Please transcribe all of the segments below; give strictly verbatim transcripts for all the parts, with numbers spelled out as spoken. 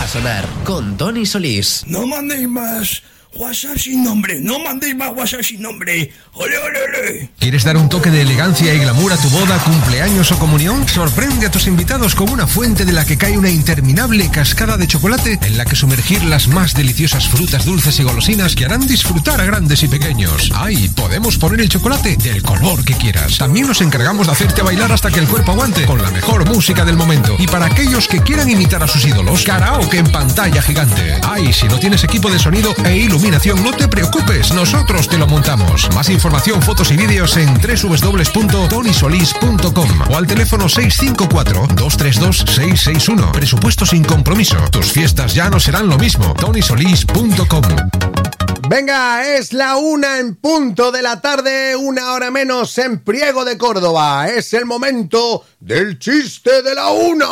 sonar con Tony Solís. No mandéis más WhatsApp sin nombre, no mandéis más WhatsApp sin nombre. ¡Ole, ole, ole! ¿Quieres dar un toque de elegancia y glamour a tu boda, cumpleaños o comunión? Sorprende a tus invitados con una fuente de la que cae una interminable cascada de chocolate en la que sumergir las más deliciosas frutas dulces y golosinas que harán disfrutar a grandes y pequeños. ¡Ay! Podemos poner el chocolate del color que quieras. También nos encargamos de hacerte bailar hasta que el cuerpo aguante con la mejor música del momento. Y para aquellos que quieran imitar a sus ídolos, karaoke en pantalla gigante. ¡Ay! Si no tienes equipo de sonido e iluminación, no te preocupes, nosotros te lo montamos. Más información, fotos y vídeos en doble u doble u doble u punto tony solís punto com o al teléfono seis cinco cuatro, dos tres dos, seis seis uno. Presupuesto sin compromiso. Tus fiestas ya no serán lo mismo. tony solís punto com. Venga, es la una en punto de la tarde, una hora menos en Priego de Córdoba. Es el momento del chiste de la una.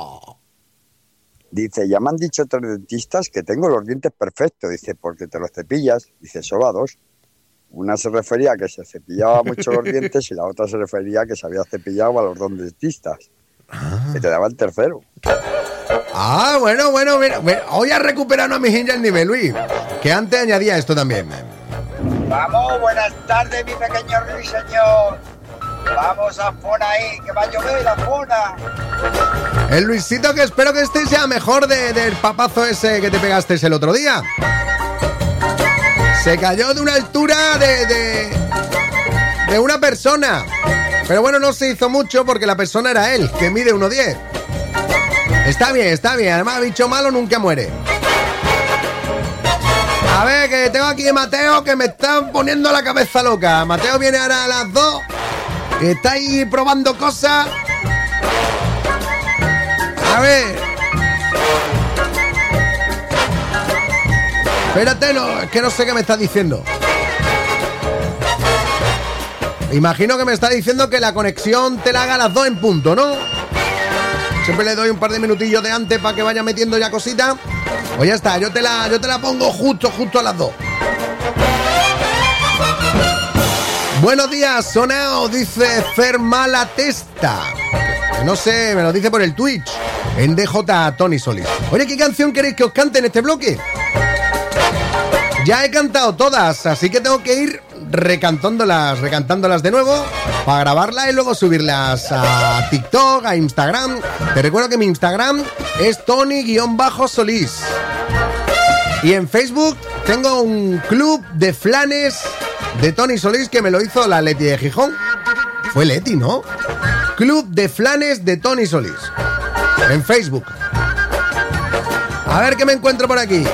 Dice, ya me han dicho tres dentistas que tengo los dientes perfectos. Dice, porque te los cepillas. Dice, solo a dos. Una se refería a que se cepillaba mucho los dientes y la otra se refería a que se había cepillado a los dos dentistas. Ah. Que te daba el tercero. Ah, bueno, bueno, mira, mira. Hoy has recuperado a mi hincha el nivel, Luis. Que antes añadía esto también. Vamos, buenas tardes, mi pequeño ruiseñor. Vamos a Fona ahí, que va a llover la Fona. El Luisito, que espero que este sea mejor de, del papazo ese que te pegaste el otro día. Se cayó de una altura de, de, de una persona. Pero bueno, no se hizo mucho porque la persona era él, que mide uno diez. Está bien, está bien. Además, bicho malo nunca muere. A ver, que tengo aquí a Mateo, que me está poniendo la cabeza loca. Mateo viene ahora a las dos. Que está ahí probando cosas. A ver. Espérate, no, es que no sé qué me está diciendo. Imagino que me está diciendo que la conexión te la haga a las dos en punto, ¿no? Siempre le doy un par de minutillos de antes para que vaya metiendo ya cositas. Pues ya está, yo te la, yo te la pongo justo, justo a las dos. Buenos días, sonao, dice Fermala Testa. Que no sé, me lo dice por el Twitch. En D J Tony Solís. Oye, ¿qué canción queréis que os cante en este bloque? Ya he cantado todas, así que tengo que ir recantándolas, recantándolas de nuevo para grabarlas y luego subirlas a TikTok, a Instagram. Te recuerdo que mi Instagram es Tony-Solís. Y en Facebook tengo un club de flanes de Tony Solís que me lo hizo la Leti de Gijón. Fue Leti, ¿no? Club de flanes de Tony Solís. En Facebook. A ver qué me encuentro por aquí.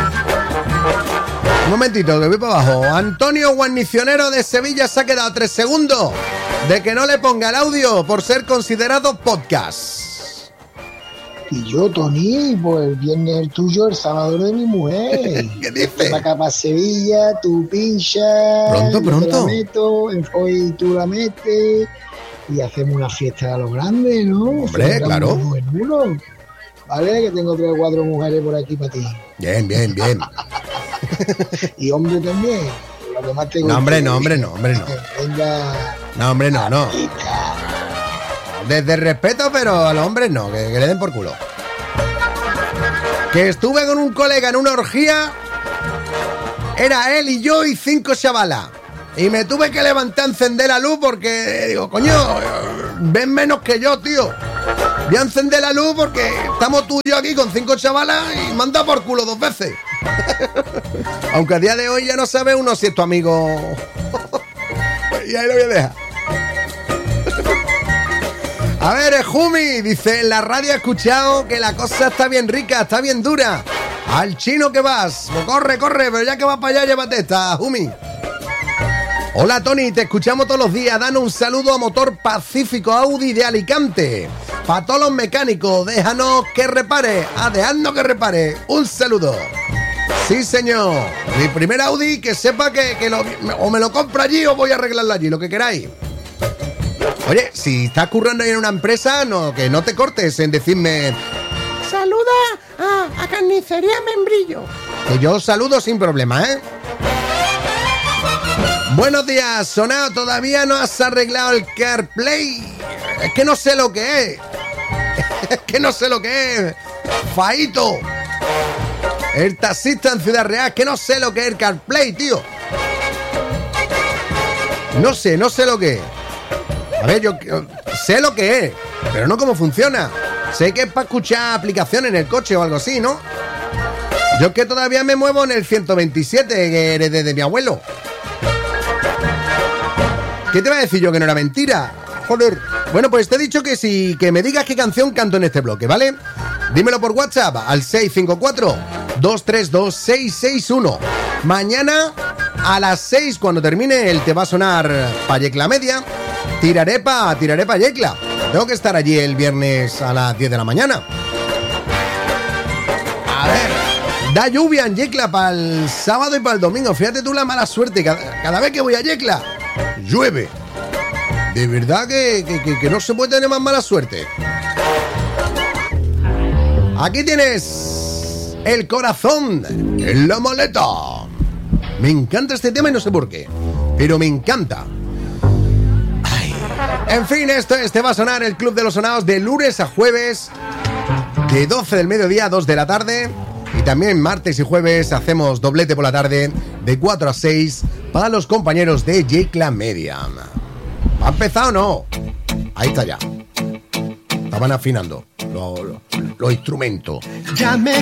Un momentito, que voy para abajo. Antonio Guarnicionero de Sevilla se ha quedado tres segundos de que no le ponga el audio por ser considerado podcast. Y yo, Tony, pues el viernes el tuyo, el sábado de mi mujer. ¿Qué dices? Para acá para Sevilla, tú pinchas. Pronto, pronto. Yo te la meto, hoy tú la metes y hacemos una fiesta a lo grande, ¿no? Hombre, claro. En uno. Vale, que tengo tres o cuatro mujeres por aquí para ti. Bien, bien, bien. Y hombre también. Lo demás tengo no, hombre, no, hombre, no, hombre, no. Venga. No, hombre, no, no. Desde el respeto, pero a los hombres no, que, que le den por culo. Que estuve con un colega en una orgía. Era él y yo y cinco chavalas. Y me tuve que levantar a encender la luz porque digo, coño, ven menos que yo, tío. Voy a encender la luz porque estamos tú y yo aquí con cinco chavalas y manda por culo dos veces. Aunque a día de hoy ya no sabe uno si es tu amigo. Y ahí lo voy a dejar. A ver, Jumi dice, en la radio he escuchado que la cosa está bien rica, está bien dura. Al chino que vas, pues corre, corre, pero ya que vas para allá, llévate esta, Jumi. Hola Tony, te escuchamos todos los días. Danos un saludo a Motor Pacífico Audi de Alicante. Para todos los mecánicos, déjanos que repare. Ah, dejadnos que repare. Un saludo. Sí, señor. Mi primer Audi, que sepa que, que lo, o me lo compro allí o voy a arreglarlo allí, lo que queráis. Oye, si estás currando ahí en una empresa, no, que no te cortes en decirme... Saluda a, a Carnicería Membrillo. Que yo saludo sin problema, ¿eh? Buenos días, sonao, todavía no has arreglado el CarPlay. Es que no sé lo que es. Es que no sé lo que es. Faito. El taxista en Ciudad Real, que no sé lo que es el CarPlay, tío. No sé, no sé lo que es. A ver, yo, yo sé lo que es, pero no cómo funciona. Sé que es para escuchar aplicaciones en el coche o algo así, ¿no? Yo es que todavía me muevo en el ciento veintisiete que heredé de mi abuelo. ¿Qué te iba a decir yo que no era mentira? Joder. Bueno, pues te he dicho que sí, que me digas qué canción canto en este bloque, ¿vale? Dímelo por WhatsApp al seis cinco cuatro, dos tres dos, seis seis uno. Mañana a las seis, cuando termine el Te va a sonar pa' Yecla Media, tiraré pa, tiraré pa' Yecla. Tengo que estar allí el viernes a las diez de la mañana. A ver, da lluvia en Yecla para el sábado y para el domingo. Fíjate tú la mala suerte. Cada, cada vez que voy a Yecla, llueve. De verdad que, que, que, que no se puede tener más mala suerte. Aquí tienes El corazón en la maleta. Me encanta este tema y no sé por qué, pero me encanta. Ay. En fin, esto es Te va a sonar, el Club de los Sonados, de lunes a jueves, de doce del mediodía a dos de la tarde. Y también martes y jueves hacemos doblete por la tarde, de cuatro a seis, para los compañeros de Yecla Media. ¿Ha empezado o no? Ahí está ya. Estaban afinando los, los, los instrumentos. Ya me